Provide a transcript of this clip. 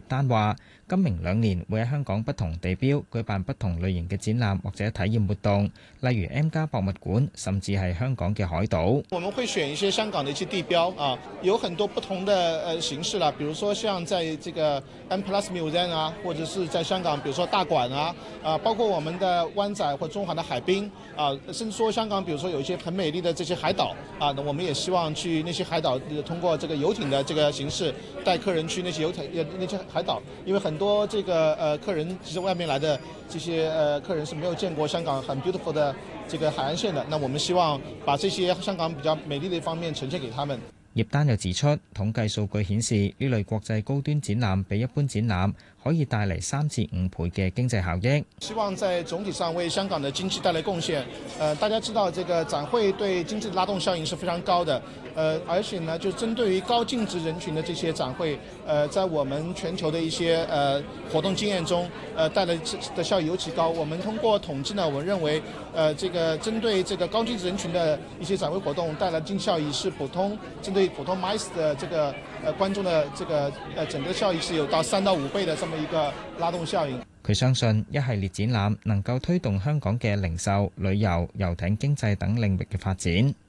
丹話，今明2年會喺香港不同地標舉辦不同類型嘅展覽或者體驗活動，例如 M+ 博物館，甚至係香港嘅海島。 我們會選一些香港的一些地標啊，有很多不同的形式啦，比如說像在這個 M+ Museum 啊，或者是在香港，比如說大館啊，包括我們的灣仔或中環的海濱啊，甚至說香港，比如說有一些很美麗的這些海島啊，那我們也希望去那些海島，通過這個遊艇的這個形式帶客人去那些那些海島，因為很多這個客人其實外面來的這些客人是沒有見過香港很 beautiful 的這個海岸線的，那我們希望把這些香港比較美麗的一方面呈現給他們。 葉丹又指出，統計數據顯示呢類國際高端展覽比一般展覽可以帶嚟3至5倍嘅經濟效益。 希望在總體上為香港的經濟帶來貢獻。大家知道這個展會對經濟的拉動效應是非常高的。而且呢，就針對於高淨值人群的這些展會，在我們全球的一些活動經驗中，帶來的效益尤其高。我們通過統計呢，我們認為，這個針對這個高淨值人群的一些展會活動帶來的經濟效益是針對普通 MICE 的這個觀眾的這個整個效益是有到3到5倍的這麼一個拉動效應。 佢相信一系列展覽能夠推動香港嘅零售、旅遊、遊艇經濟等領域嘅發展。